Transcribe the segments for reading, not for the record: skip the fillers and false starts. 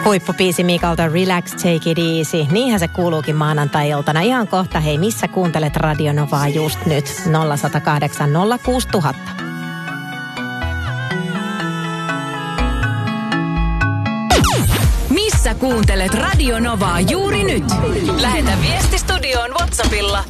Huippubiisi Mikalta Relax, Take It Easy. Niinhän se kuuluukin maanantai-iltana. Ihan kohta, hei, missä kuuntelet Radio Novaa just nyt? 0108 06000. Missä kuuntelet Radio Novaa juuri nyt? Lähetä viesti studioon WhatsAppilla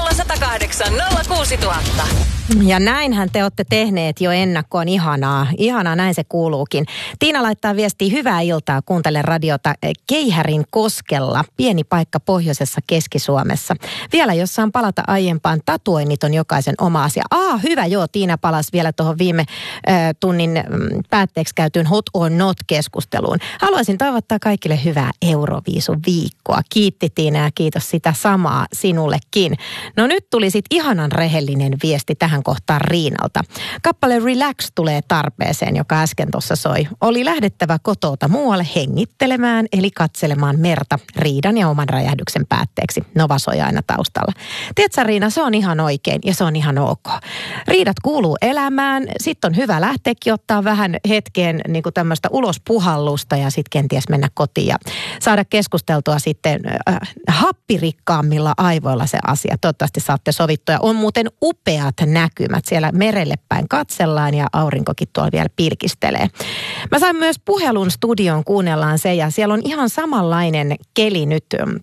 0108 06000. Ja näinhän te olette tehneet jo ennakkoon. Ihanaa, näin se kuuluukin. Tiina laittaa viestiä, hyvää iltaa, kuuntelen radiota Keihärin koskella. Pieni paikka pohjoisessa Keski-Suomessa. Vielä jos saan palata aiempaan, tatuoinnit on jokaisen oma asia. Hyvä, joo, Tiina palasi vielä tuohon viime tunnin päätteeksi käytyyn Hot or Not-keskusteluun. Haluaisin toivottaa kaikille hyvää Euroviisu-viikkoa. Kiitti Tiina ja kiitos sitä samaa sinullekin. No nyt tuli sit ihanan rehellinen viesti tähän kohtaan Riinalta. Kappale Relax tulee tarpeeseen, joka äsken tuossa soi. Oli lähdettävä kotouta muualle hengittelemään, eli katselemaan merta riidan ja oman räjähdyksen päätteeksi. Nova soi aina taustalla. Tiedätkö Riina, se on ihan oikein ja se on ihan ok. Riidat kuuluu elämään, sitten on hyvä lähteäkin ottaa vähän hetkeen niin kuin tämmöistä ulospuhallusta ja sitten kenties mennä kotiin ja saada keskusteltua sitten happirikkaammilla aivoilla se asia. Toivottavasti saatte sovittua. On muuten upeat näkymät. Siellä merelle päin katsellaan ja aurinkokin tuolla vielä pilkistelee. Mä sain myös puhelun studioon, kuunnellaan se ja siellä on ihan samanlainen keli nyt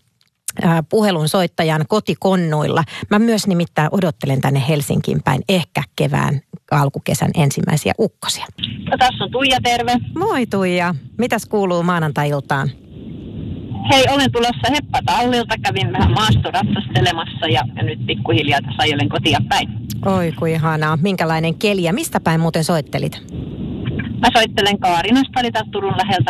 puhelun soittajan kotikonnuilla. Mä myös nimittäin odottelen tänne Helsinkiin päin ehkä kevään alkukesän ensimmäisiä ukkosia. No, tässä on Tuija, terve. Moi Tuija. Mitäs kuuluu maanantai-iltaan? Hei, olen tulossa Heppa-tallilta. Kävin vähän maastoratsastelemassa ja nyt pikkuhiljaa tässä ajelen kotia päin. Oi, kuin ihanaa. Minkälainen keli ja mistä päin muuten soittelit? Mä soittelen Kaarinasta, eli täältä Turun läheltä.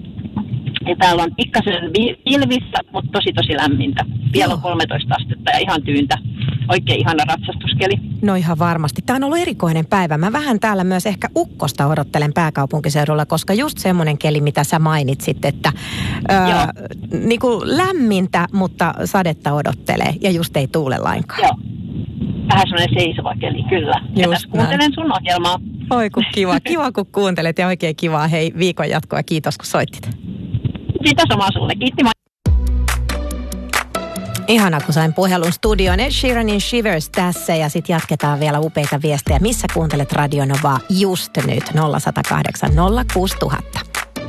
Ja täällä on pikkasen pilvissä, mutta tosi lämmintä. Vielä on 13 astetta ja ihan tyyntä. Oikein ihana ratsastuskeli. No ihan varmasti. Tämä on ollut erikoinen päivä. Mä vähän täällä myös ehkä ukkosta odottelen pääkaupunkiseudulla, koska just semmoinen keli, mitä sä mainitsit, että niin kuin lämmintä, mutta sadetta odottelee ja just ei tuule lainkaan. Joo. Vähän semmoinen seisova keli, kyllä. Ja tässä kuuntelen sun ohjelmaa. Oi kun kiva. Kiva kun kuuntelet ja oikein kivaa. Hei, viikon jatkoa. Kiitos kun soitit. Siitä samaa sulle. Kiitti. Ihana, kun sain puhelun studioon. Ed Sheeranin Shivers tässä ja sitten jatketaan vielä upeita viestejä. Missä kuuntelet Radio Novaa just nyt? 0108 06000.